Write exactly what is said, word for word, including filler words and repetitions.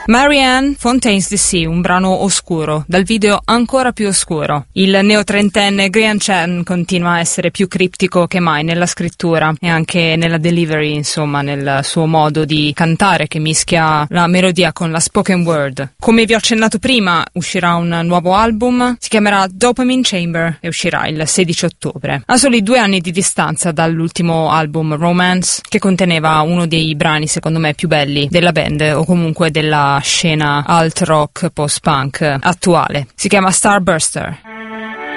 Marianne Fontaine's D C, un brano oscuro, dal video ancora più oscuro. Il neotrentenne Grian Chen continua a essere più criptico che mai nella scrittura e anche nella delivery, insomma, nel suo modo di cantare che mischia la melodia con la spoken word. Come vi ho accennato prima, uscirà un nuovo album, si chiamerà Dopamine Chamber e uscirà il sedici ottobre. A soli due anni di distanza dall'ultimo album Romance, che conteneva uno dei brani secondo me più belli della band o comunque della scena alt rock post punk attuale. Si chiama Starburster.